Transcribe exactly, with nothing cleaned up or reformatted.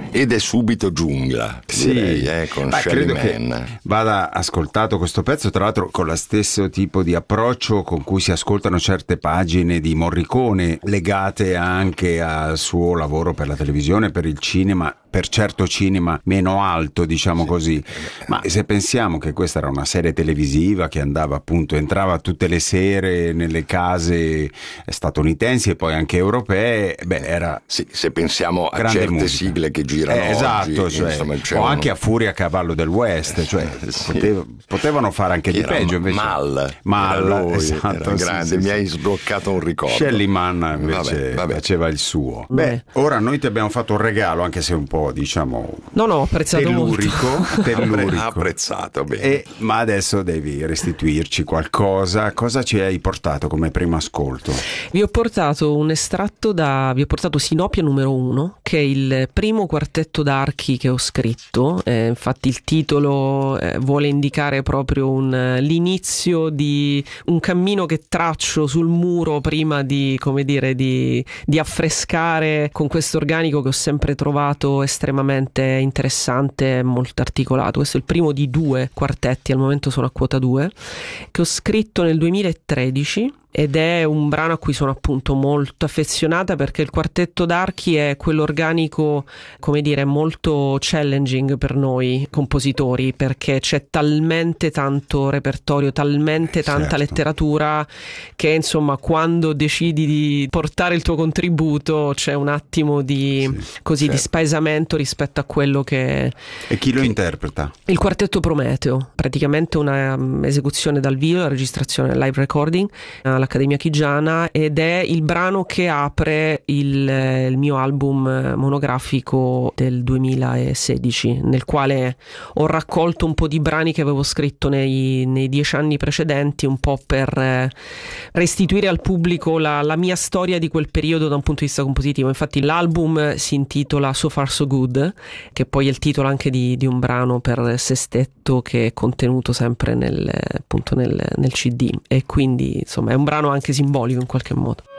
ed è subito giungla, sì, direi, eh, con ma Shelly credo Manne. che vada ascoltato questo pezzo, tra l'altro con lo stesso tipo di approccio con cui si ascoltano certe pagine di Morricone legate anche al suo lavoro per la televisione, per il cinema, per certo cinema meno alto, diciamo sì, così. Ma se pensiamo che questa era una serie televisiva che andava appunto, entrava tutte le sere nelle case statunitensi e poi anche europee, beh, era sì, se pensiamo a grande certe musica. sigle che girano eh, esatto, oggi, cioè, insomma, o uno... anche a Furia a cavallo del West, cioè sì. potev- potevano fare anche che di peggio, invece Mal, Mal, era lui, esatto, era grande, sì, sì, mi sì. hai sbloccato un ricordo. Shelly Manne invece vabbè, vabbè. faceva il suo. Beh, ora noi ti abbiamo fatto un regalo, anche se un po', diciamo, no no apprezzato tellurico, molto. tellurico. Apprezzato, bene. E, ma adesso devi restituirci qualcosa. Cosa ci hai portato come primo ascolto? Vi ho portato un estratto da vi ho portato Sinopia numero uno, che è il primo quartetto d'archi che ho scritto. Eh, infatti il titolo eh, vuole indicare proprio un, l'inizio di un cammino che traccio sul muro prima di, come dire, di, di affrescare con questo organico che ho sempre trovato estremamente interessante e molto articolato. Questo è il primo di due quartetti, al momento sono a quota due, che ho scritto nel duemilatredici. Ed è un brano a cui sono appunto molto affezionata, perché il quartetto d'archi è quell'organico, come dire, molto challenging per noi compositori, perché c'è talmente tanto repertorio, talmente tanta certo. letteratura, che insomma quando decidi di portare il tuo contributo c'è un attimo di sì, così certo. di spaesamento rispetto a quello che... E chi lo che... interpreta? Il quartetto Prometeo, praticamente una um, esecuzione dal vivo, la registrazione live recording all'Accademia Chigiana, ed è il brano che apre il, il mio album monografico del duemilasedici, nel quale ho raccolto un po' di brani che avevo scritto nei, nei dieci anni precedenti, un po' per restituire al pubblico la, la mia storia di quel periodo da un punto di vista compositivo. Infatti l'album si intitola So Far So Good, che poi è il titolo anche di, di un brano per sestetto che è contenuto sempre nel, appunto nel, nel C D, e quindi insomma è un brano anche simbolico in qualche modo.